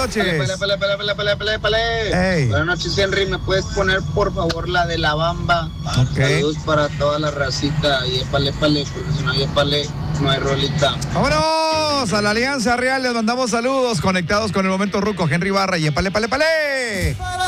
noches. Hey. Buenas noches, Henry. ¿Me puedes poner, por favor, la de La Bamba? Okay. Saludos para toda la racita. Y épale, porque si no hay épale, no hay rolita. ¡Vámonos! A la Alianza Real les mandamos saludos conectados con el momento ruco. Henry Barra y épale.